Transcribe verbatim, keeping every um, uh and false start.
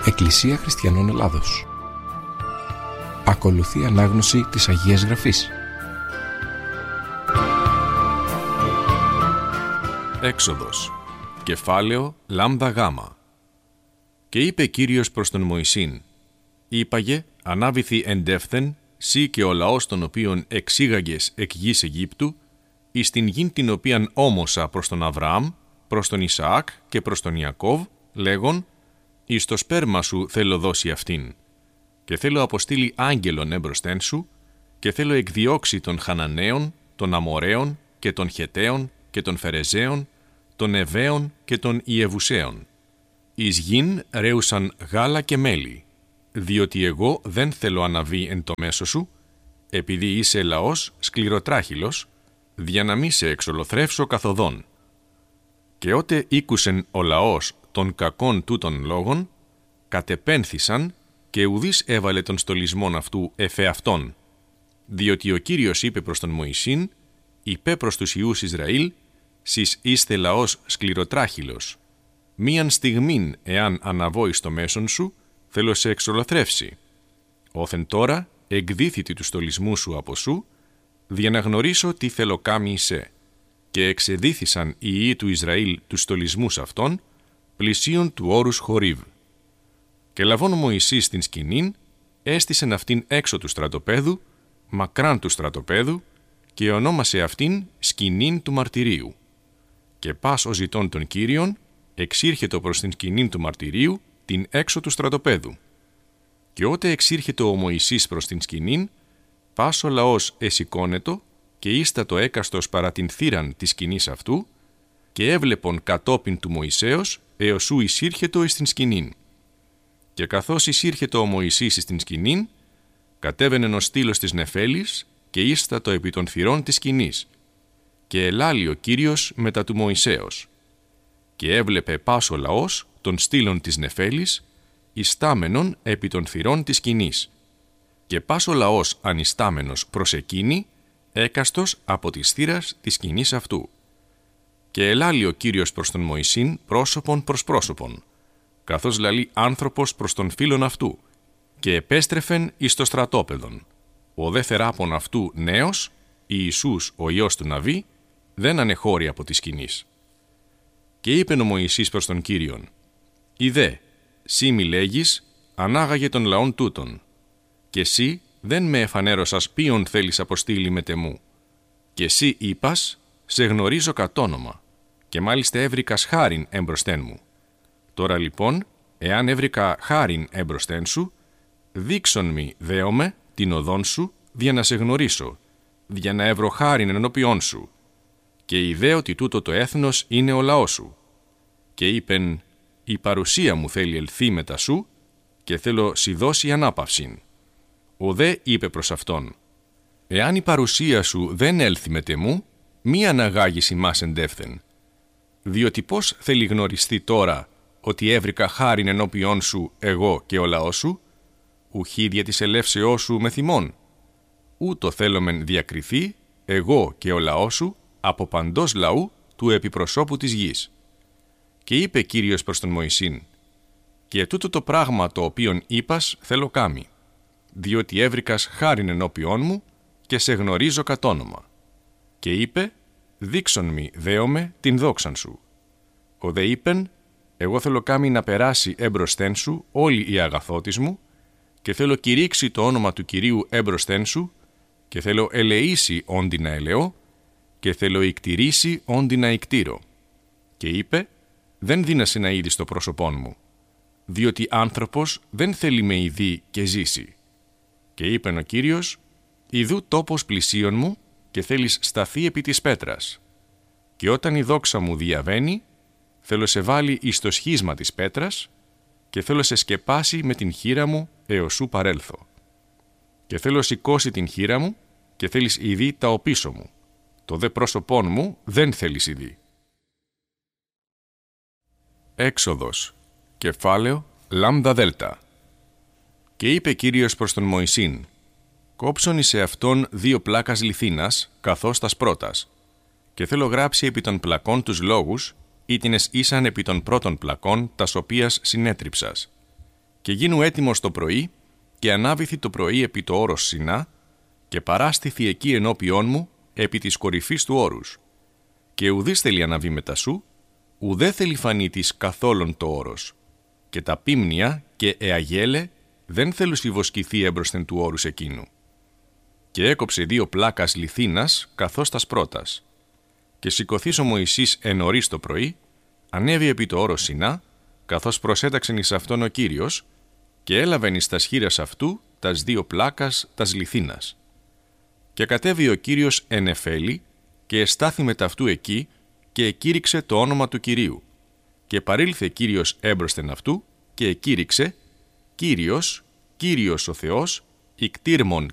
Εκκλησία Χριστιανών Ελλάδος. Ακολουθεί ανάγνωση της Αγίας Γραφής. Έξοδος. Κεφάλαιο λάμδα γάμα. Και είπε Κύριος προς τον Μωυσήν, είπαγε, ανάβηθη εντεύθεν, σύ και ο λαός τον οποίον εξήγαγες εκ γης Αιγύπτου, εις την γην την οποίαν όμωσα προς τον Αβραάμ, προς τον Ισαάκ και προς τον Ιακώβ, λέγον, εις το σπέρμα σου θέλω δώσει αυτήν. Και θέλω αποστείλει άγγελον έμπροσθέν σου, και θέλω εκδιώξει των Χαναναίων, των Αμοραίων και των Χεταίων και των Φερεζαίων, των Εβαίων και των Ιεβουσαίων. Εις γην ρέουσαν γάλα και μέλι, διότι εγώ δεν θέλω αναβεί εν το μέσο σου, επειδή είσαι λαός σκληροτράχυλος, δια να μη σε εξολοθρεύσω καθοδόν. Και ότε ήκουσεν ο λαός των κακών τούτων λόγων, κατεπένθησαν και ουδείς έβαλε τον στολισμόν αυτού εφεαυτόν, διότι ο Κύριος είπε προς τον Μωυσήν, είπε προς τους Υιούς Ισραήλ, σεις είστε λαός σκληροτράχυλος, μίαν στιγμήν εάν αναβώ εις το μέσον σου, θέλω σε εξολοθρεύσει. Όθεν τώρα εκδίθητη του στολισμού σου από σου, δια να γνωρίσω τι θέλω κάμει εισέ. Και εξεδίθησαν οι Υιοί του Ισραήλ τους στολισμούς αυτών, πλησίον του όρους Χορίβ. Και λαβών Μωυσής την σκηνήν, έστησεν αυτήν έξω του στρατοπέδου, μακράν του στρατοπέδου, και ονόμασε αυτήν σκηνήν του μαρτυρίου. Και πας ο ζητών των Κύριων, εξήρχετο προς την σκηνήν του μαρτυρίου, την έξω του στρατοπέδου. Και ότε εξήρχετο ο Μωυσής προς την σκηνήν, πας ο λαός εσηκώνετο, και ίστατο έκαστος παρά την θύραν της σκηνής αυτού, και έβλεπον κατόπιν του Μωυσέως, έως ου εισήρχετο εις την σκηνήν. Και καθώς εισήρχετο ο Μωυσής εις την σκηνήν, κατέβαινεν ο στήλος της νεφέλης, και ίστατο επί των θυρών της σκηνής, και ελάλει ο Κύριος μετά του Μωυσέως. Και έβλεπε πας ο λαός των στήλων της νεφέλης, ιστάμενον επί των θυρών της σκηνής. Και πας ο λαός ανιστάμενος προς εκείνη, έκαστος από της θύρας της σκηνής αυτού. Και ελάλει ο Κύριος προς τον Μωυσήν πρόσωπον προς πρόσωπον, καθώς λαλεί άνθρωπος προς τον φίλον αυτού, και επέστρεφεν εις το στρατόπεδον. Ο δε θεράπων αυτού νέος, Ιησούς ο Υιός του Ναβί, δεν ανεχώρει από της σκηνής. Και είπεν ο Μωυσής προς τον Κύριον, «Ιδέ, σύ μη λέγεις, ανάγαγε των λαών τούτων, και σύ δεν με εφανέρωσας ποιον θέλεις αποστείλει με τεμού. Και σύ είπας, σε γνωρίζω κατ' όνομα, και μάλιστα έβρικας χάριν εμπροσθέν μου. Τώρα λοιπόν, εάν έβρικα χάριν εμπροσθέν σου, δείξον μη δέομαι την οδόν σου, δια να σε γνωρίσω, δια να έβρω χάριν ενώπιόν σου. Και ιδέ ότι τούτο το έθνος είναι ο λαός σου. Και είπεν, η παρουσία μου θέλει ελθεί μετά σου, και θέλω σι δώσει ανάπαυσιν. Ο δε είπε προς αυτόν, εάν η παρουσία σου δεν έλθει με τεμού, μη αναγάγεις ημάς εντεύθεν. Διότι πώς θέλει γνωριστεί τώρα ότι έβρικα χάριν ενώπιόν σου εγώ και ο λαός σου, ουχή δια της ελεύσεώς σου με θυμών. Ούτω θέλομεν διακριθεί εγώ και ο λαός σου από παντός λαού του επιπροσώπου της γης. Και είπε Κύριος προς τον Μωυσήν, και τούτο το πράγμα το οποίον είπας θέλω κάμει, διότι έβρικας χάριν ενώπιόν μου και σε γνωρίζω κατ' όνομα. Και είπε, δείξον μη δέομαι την δόξαν σου. Ο δε είπεν, εγώ θέλω κάμει να περάσει έμπροσθέν σου όλη η αγαθότης μου, και θέλω κηρύξει το όνομα του Κυρίου έμπροσθέν σου, και θέλω ελεήσει όντι να ελεώ, και θέλω ικτηρήσει όντι να ικτήρω. Και είπε, δεν δίνασε να είδεις το πρόσωπόν μου, διότι άνθρωπος δεν θέλει με ειδεί και ζήσει. Και είπεν ο Κύριος, ιδού τόπος πλησίον μου, και θέλεις σταθεί επί της πέτρας. Και όταν η δόξα μου διαβαίνει, θέλω σε βάλει εις το σχίσμα της πέτρας, και θέλω σε σκεπάσει με την χείρα μου έως σου παρέλθω. Και θέλω σηκώσει την χείρα μου, και θέλεις ειδεί τα οπίσω μου. Το δε πρόσωπόν μου δεν θέλεις ειδεί. Έξοδος. Κεφάλαιο λάμδα δέλτα. Και είπε Κύριος προς τον Μωυσήν, κόψον εις εαυτόν δύο πλάκας λιθίνας, καθώς τας πρώτας, και θέλω γράψει επί των πλακών τους λόγους, ήτινες ήσαν επί των πρώτων πλακών, τας οποίας συνέτριψας. Και γίνου έτοιμος το πρωί, και ανάβηθη το πρωί επί το όρος Σινά, και παράστηθη εκεί ενώπιόν μου επί της κορυφής του όρους. Και ουδής θέλει αναβεί μετά σου, ουδέ θέλει φανεί της καθόλων το όρος. Και τα πίμνια και εαγέλε δεν θέλουν συβοσκηθεί έμπροσθεν του όρους εκείνου. Και έκοψε δύο πλάκας λιθίνας καθώς τας πρώτας. Και σηκωθείς ο Μωυσής εν νωρίς το πρωί, ανέβη επί το όρος Σινά, καθώς προσέταξεν εις αυτόν ο Κύριος, και έλαβεν εις τας χείλας αυτού τας δύο πλάκας τας λιθίνας. Και κατέβη ο Κύριος εν Εφέλη, και εστάθη μετ' αυτού εκεί, και εκήρυξε το όνομα του Κυρίου. Και παρήλθε Κύριος έμπροσθεν αυτού, και εκήρυξε: Κύριος, Κύριος ο Θεός, ικτήρμον